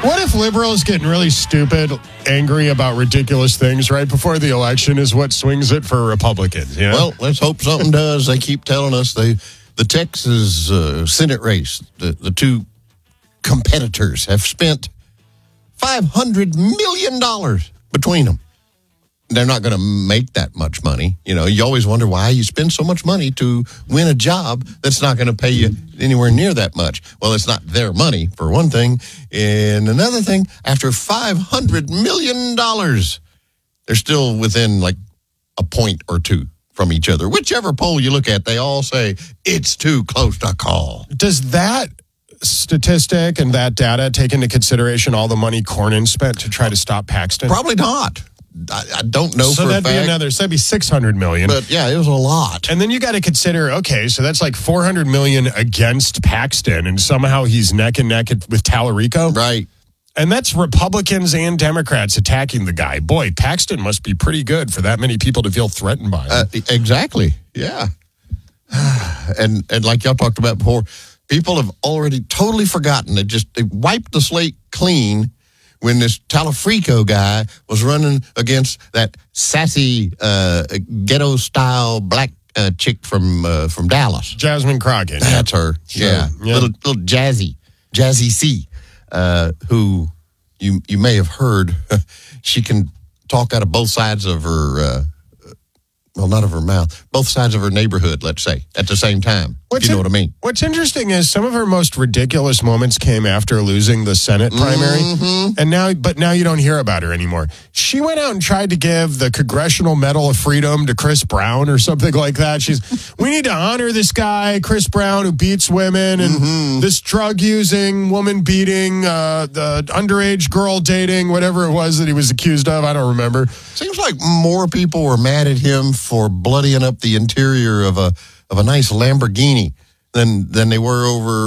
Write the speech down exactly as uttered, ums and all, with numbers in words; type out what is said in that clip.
What if liberals getting really stupid, angry about ridiculous things right before the election is what swings it for Republicans? You know? Well, let's hope something does. They keep telling us they the Texas uh, Senate race, the, the two competitors have spent five hundred million dollars between them. They're not going to make that much money. You know, you always wonder why you spend so much money to win a job that's not going to pay you anywhere near that much. Well, it's not their money, for one thing. And another thing, after five hundred million dollars, they're still within like a point or two from each other. Whichever poll you look at, they all say it's too close to call. Does that statistic and that data take into consideration all the money Cornyn spent to try to stop Paxton? Probably not. I, I don't know so for a that'd fact. be another, so that'd be six hundred million. But yeah, it was a lot. And then you got to consider, okay, so that's like four hundred million against Paxton, and somehow he's neck and neck with Tallarico. Right. And that's Republicans and Democrats attacking the guy. Boy, Paxton must be pretty good for that many people to feel threatened by him. Uh, exactly. Yeah. and and like y'all talked about before, people have already totally forgotten. They just they wiped the slate clean when this Tallarico guy was running against that sassy uh, ghetto-style black uh, chick from uh, from Dallas. Jasmine Crockett. That's her. Sure. Yeah. Yeah. Little little Jazzy. Jazzy C. Uh, who you you may have heard. She can talk out of both sides of her, uh, well, not of her mouth, both sides of her neighborhood, let's say, at the same time, What's if you know in- what I mean. What's interesting is some of her most ridiculous moments came after losing the Senate primary, Mm-hmm. and now, but now you don't hear about her anymore. She went out and tried to give the Congressional Medal of Freedom to Chris Brown or something like that. She's, we need to honor this guy, Chris Brown, who beats women, and Mm-hmm. this drug-using, woman-beating, uh, the underage girl dating, whatever it was that he was accused of. I don't remember. Seems like more people were mad at him for bloodying up the interior of a of a nice Lamborghini than than they were over